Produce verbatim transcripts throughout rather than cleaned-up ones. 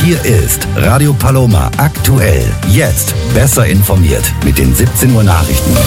Hier ist Radio Paloma aktuell. Jetzt besser informiert mit den siebzehn Uhr Nachrichten.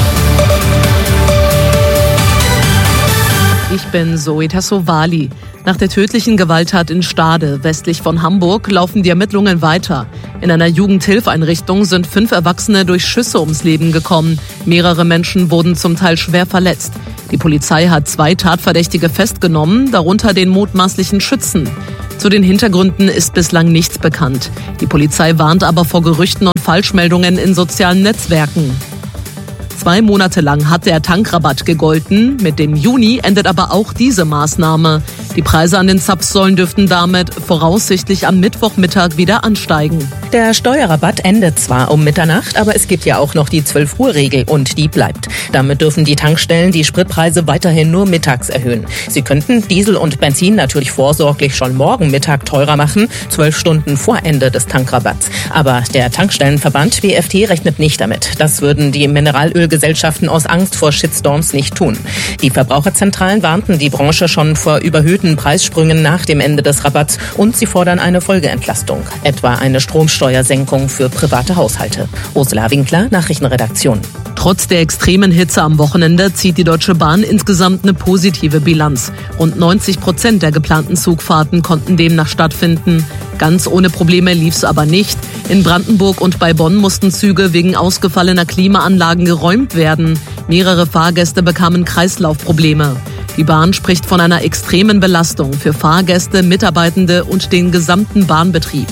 Ich bin Zoe Tassovali. Nach der tödlichen Gewalttat in Stade, westlich von Hamburg, laufen die Ermittlungen weiter. In einer Jugendhilfeinrichtung sind fünf Erwachsene durch Schüsse ums Leben gekommen. Mehrere Menschen wurden zum Teil schwer verletzt. Die Polizei hat zwei Tatverdächtige festgenommen, darunter den mutmaßlichen Schützen. Zu den Hintergründen ist bislang nichts bekannt. Die Polizei warnt aber vor Gerüchten und Falschmeldungen in sozialen Netzwerken. Zwei Monate lang hat der Tankrabatt gegolten. Mit dem Juni endet aber auch diese Maßnahme. Die Preise an den Zapfsäulen dürften damit voraussichtlich am Mittwochmittag wieder ansteigen. Der Steuerrabatt endet zwar um Mitternacht, aber es gibt ja auch noch die zwölf Uhr Regel und die bleibt. Damit dürfen die Tankstellen die Spritpreise weiterhin nur mittags erhöhen. Sie könnten Diesel und Benzin natürlich vorsorglich schon morgen Mittag teurer machen, zwölf Stunden vor Ende des Tankrabatts. Aber der Tankstellenverband B F T rechnet nicht damit. Das würden die Mineralölgesellschaften aus Angst vor Shitstorms nicht tun. Die Verbraucherzentralen warnten die Branche schon vor überhöhten Preissprüngen nach dem Ende des Rabatts und sie fordern eine Folgeentlastung, etwa eine Stromsteuersenkung für private Haushalte. Ursula Winkler, Nachrichtenredaktion. Trotz der extremen Hitze am Wochenende zieht die Deutsche Bahn insgesamt eine positive Bilanz. Rund neunzig Prozent der geplanten Zugfahrten konnten demnach stattfinden. Ganz ohne Probleme lief es aber nicht. In Brandenburg und bei Bonn mussten Züge wegen ausgefallener Klimaanlagen geräumt werden. Mehrere Fahrgäste bekamen Kreislaufprobleme. Die Bahn spricht von einer extremen Belastung für Fahrgäste, Mitarbeitende und den gesamten Bahnbetrieb.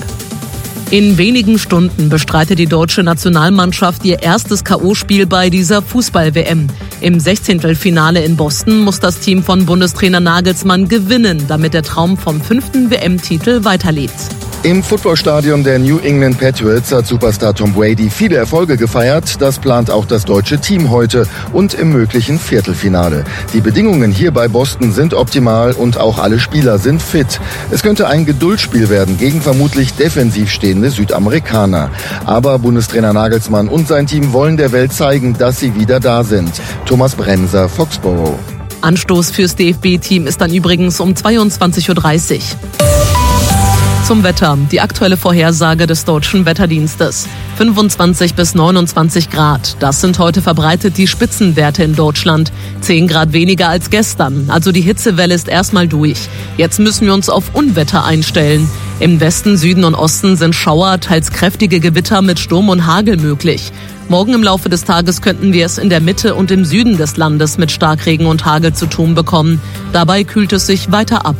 In wenigen Stunden bestreitet die deutsche Nationalmannschaft ihr erstes K O-Spiel bei dieser Fußball-W M. Im Sechzehntelfinale in Boston muss das Team von Bundestrainer Nagelsmann gewinnen, damit der Traum vom fünften W M-Titel weiterlebt. Im Footballstadion der New England Patriots hat Superstar Tom Brady viele Erfolge gefeiert. Das plant auch das deutsche Team heute und im möglichen Viertelfinale. Die Bedingungen hier bei Boston sind optimal und auch alle Spieler sind fit. Es könnte ein Geduldsspiel werden gegen vermutlich defensiv stehende Südamerikaner. Aber Bundestrainer Nagelsmann und sein Team wollen der Welt zeigen, dass sie wieder da sind. Thomas Bremser, Foxborough. Anstoß fürs D F B-Team ist dann übrigens um zweiundzwanzig Uhr dreißig. Zum Wetter. Die aktuelle Vorhersage des Deutschen Wetterdienstes. fünfundzwanzig bis neunundzwanzig Grad. Das sind heute verbreitet die Spitzenwerte in Deutschland. zehn Grad weniger als gestern. Also die Hitzewelle ist erstmal durch. Jetzt müssen wir uns auf Unwetter einstellen. Im Westen, Süden und Osten sind Schauer, teils kräftige Gewitter mit Sturm und Hagel möglich. Morgen im Laufe des Tages könnten wir es in der Mitte und im Süden des Landes mit Starkregen und Hagel zu tun bekommen. Dabei kühlt es sich weiter ab.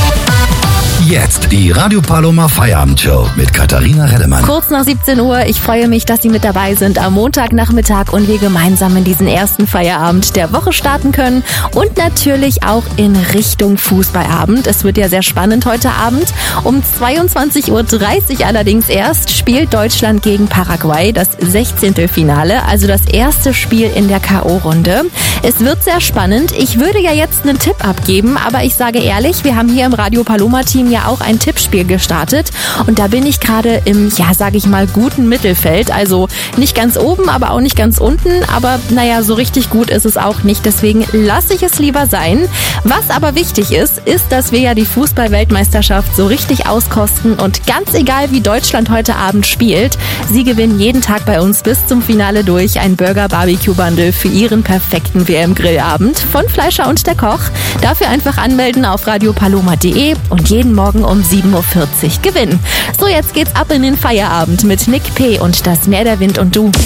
Jetzt die Radio Paloma Feierabendshow mit Katharina Reddemann. Kurz nach siebzehn Uhr. Ich freue mich, dass Sie mit dabei sind am Montagnachmittag und wir gemeinsam in diesen ersten Feierabend der Woche starten können und natürlich auch in Richtung Fußballabend. Es wird ja sehr spannend heute Abend. Um zweiundzwanzig Uhr dreißig allerdings erst spielt Deutschland gegen Paraguay das Sechzehntelfinale, also das erste Spiel in der K O-Runde. Es wird sehr spannend. Ich würde ja jetzt einen Tipp abgeben, aber ich sage ehrlich, wir haben hier im Radio Paloma-Team ja auch ein Tippspiel gestartet und da bin ich gerade im, ja, sage ich mal, guten Mittelfeld. Also nicht ganz oben, aber auch nicht ganz unten, aber naja, so richtig gut ist es auch nicht. Deswegen lasse ich es lieber sein. Was aber wichtig ist, ist, dass wir ja die Fußball-Weltmeisterschaft so richtig auskosten und ganz egal, wie Deutschland heute Abend spielt, sie gewinnen jeden Tag bei uns bis zum Finale durch ein Burger-Barbecue-Bundle für ihren perfekten W M-Grillabend von Fleischer und der Koch. Dafür einfach anmelden auf radiopaloma punkt de und jeden Morgen um sieben Uhr vierzig gewinnen. So, jetzt geht's ab in den Feierabend mit Nick P. und das Meer, der Wind und du.